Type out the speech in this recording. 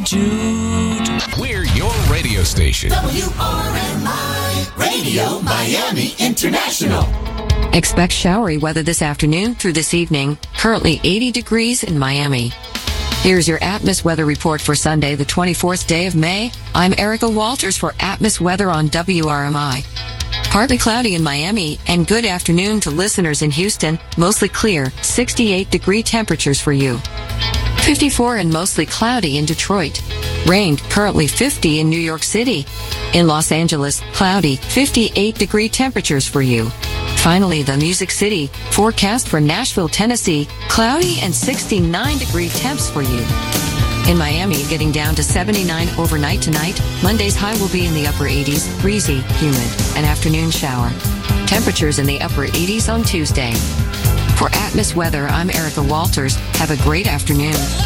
altitude. We're your radio station. WRMI Radio Miami International. Expect showery weather this afternoon through this evening. Currently 80 degrees in Miami. Here's your Atmos weather report for Sunday, the 24th day of May. I'm Erica Walters for Atmos weather on WRMI. Partly cloudy in Miami, and good afternoon to listeners in Houston. Mostly clear, 68-degree temperatures for you. 54 and mostly cloudy in Detroit. Rain, currently 50 in New York City. In Los Angeles, cloudy, 58-degree temperatures for you. Finally, the Music City, forecast for Nashville, Tennessee, cloudy and 69-degree temps for you. In Miami, getting down to 79 overnight tonight. Monday's high will be in the upper 80s, breezy, humid, an afternoon shower. Temperatures in the upper 80s on Tuesday. For Atmos weather, I'm Erica Walters. Have a great afternoon.